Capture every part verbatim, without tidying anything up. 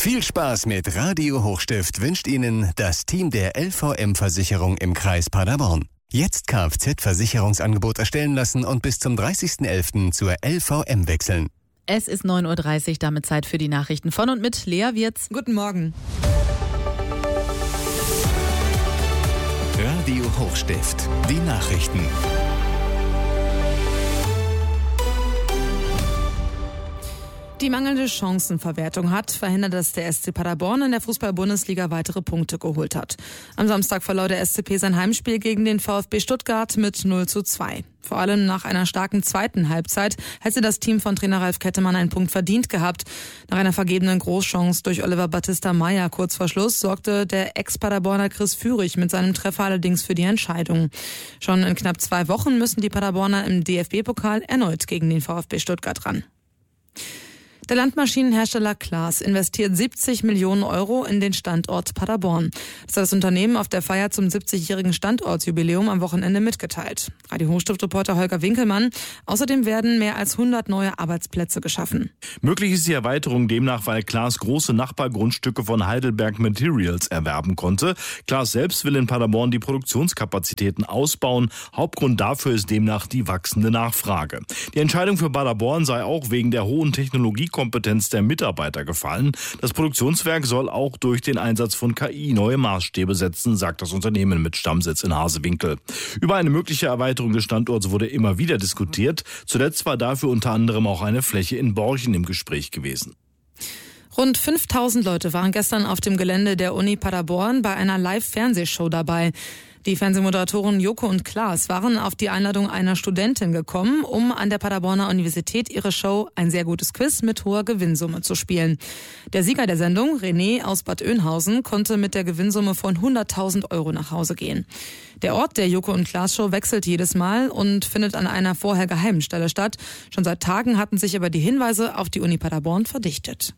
Viel Spaß mit Radio Hochstift wünscht Ihnen das Team der L V M-Versicherung im Kreis Paderborn. Jetzt Kfz-Versicherungsangebot erstellen lassen und bis zum dreißigsten elften zur L V M wechseln. Es ist neun Uhr dreißig, damit Zeit für die Nachrichten von und mit Lea Wirz. Guten Morgen. Radio Hochstift, die Nachrichten. Die mangelnde Chancenverwertung hat verhindert, dass der S C Paderborn in der Fußball-Bundesliga weitere Punkte geholt hat. Am Samstag verlor der S C P sein Heimspiel gegen den VfB Stuttgart mit null zu zwei. Vor allem nach einer starken zweiten Halbzeit hätte das Team von Trainer Ralf Kettemann einen Punkt verdient gehabt. Nach einer vergebenen Großchance durch Oliver Battista Meyer kurz vor Schluss sorgte der Ex-Paderborner Chris Führig mit seinem Treffer allerdings für die Entscheidung. Schon in knapp zwei Wochen müssen die Paderborner im D F B-Pokal erneut gegen den VfB Stuttgart ran. Der Landmaschinenhersteller Claas investiert siebzig Millionen Euro in den Standort Paderborn. Das hat das Unternehmen auf der Feier zum siebzigjährigen Standortsjubiläum am Wochenende mitgeteilt. Radio Hochstift-Reporter Holger Winkelmann. Außerdem werden mehr als hundert neue Arbeitsplätze geschaffen. Möglich ist die Erweiterung demnach, weil Claas große Nachbargrundstücke von Heidelberg Materials erwerben konnte. Claas selbst will in Paderborn die Produktionskapazitäten ausbauen. Hauptgrund dafür ist demnach die wachsende Nachfrage. Die Entscheidung für Paderborn sei auch wegen der hohen Technologie Kompetenz der Mitarbeiter gefallen. Das Produktionswerk soll auch durch den Einsatz von K I neue Maßstäbe setzen, sagt das Unternehmen mit Stammsitz in Hasewinkel. Über eine mögliche Erweiterung des Standorts wurde immer wieder diskutiert. Zuletzt war dafür unter anderem auch eine Fläche in Borchen im Gespräch gewesen. Rund fünftausend Leute waren gestern auf dem Gelände der Uni Paderborn bei einer Live-Fernsehshow dabei. Die Fernsehmoderatoren Joko und Klaas waren auf die Einladung einer Studentin gekommen, um an der Paderborner Universität ihre Show Ein sehr gutes Quiz mit hoher Gewinnsumme zu spielen. Der Sieger der Sendung, René aus Bad Oeynhausen, konnte mit der Gewinnsumme von hunderttausend Euro nach Hause gehen. Der Ort der Joko und Klaas Show wechselt jedes Mal und findet an einer vorher geheimen Stelle statt. Schon seit Tagen hatten sich aber die Hinweise auf die Uni Paderborn verdichtet.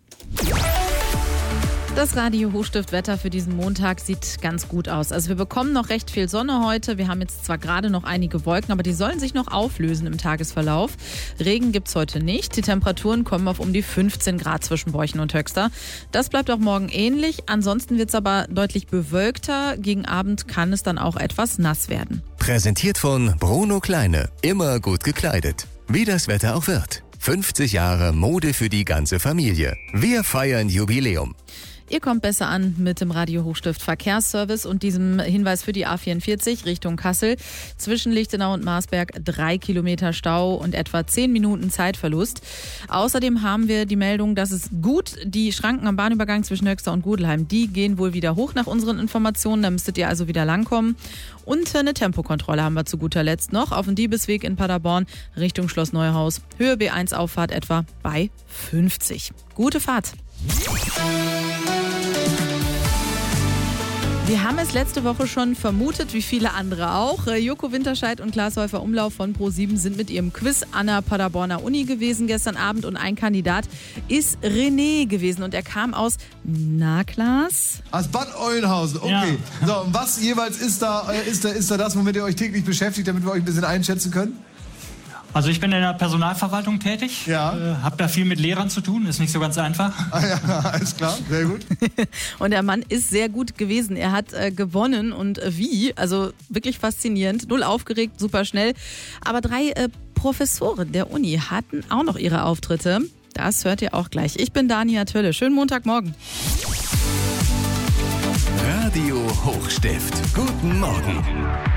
Das Radio Hochstift-Wetter für diesen Montag sieht ganz gut aus. Also wir bekommen noch recht viel Sonne heute. Wir haben jetzt zwar gerade noch einige Wolken, aber die sollen sich noch auflösen im Tagesverlauf. Regen gibt's heute nicht. Die Temperaturen kommen auf um die fünfzehn Grad zwischen Borchen und Höxter. Das bleibt auch morgen ähnlich. Ansonsten wird's aber deutlich bewölkter. Gegen Abend kann es dann auch etwas nass werden. Präsentiert von Bruno Kleine. Immer gut gekleidet. Wie das Wetter auch wird. fünfzig Jahre Mode für die ganze Familie. Wir feiern Jubiläum. Ihr kommt besser an mit dem Radio Hochstift Verkehrsservice und diesem Hinweis für die A vierundvierzig Richtung Kassel. Zwischen Lichtenau und Marsberg drei Kilometer Stau und etwa zehn Minuten Zeitverlust. Außerdem haben wir die Meldung, dass es gut, die Schranken am Bahnübergang zwischen Höxter und Gudelheim, die gehen wohl wieder hoch nach unseren Informationen. Da müsstet ihr also wieder langkommen. Und eine Tempokontrolle haben wir zu guter Letzt noch auf dem Diebesweg in Paderborn Richtung Schloss Neuhaus. Höhe B eins Auffahrt etwa bei fünfzig. Gute Fahrt. Wir haben es letzte Woche schon vermutet, wie viele andere auch. Joko Winterscheid und Klaas Häufer Umlauf von Pro sieben sind mit ihrem Quiz an der Paderborner Uni gewesen gestern Abend und ein Kandidat ist René gewesen und er kam aus, na Klaas? Aus Bad Oeynhausen, okay. Ja. So, und was jeweils ist da, ist da, ist da das, womit ihr euch täglich beschäftigt, damit wir euch ein bisschen einschätzen können? Also ich bin in der Personalverwaltung tätig, ja. äh, habe da viel mit Lehrern zu tun, ist nicht so ganz einfach. Ah ja, alles klar, sehr gut. Und der Mann ist sehr gut gewesen, er hat äh, gewonnen und äh, wie, also wirklich faszinierend, null aufgeregt, super schnell. Aber drei äh, Professoren der Uni hatten auch noch ihre Auftritte, das hört ihr auch gleich. Ich bin Dania Tölle, schönen Montagmorgen. Radio Hochstift, guten Morgen.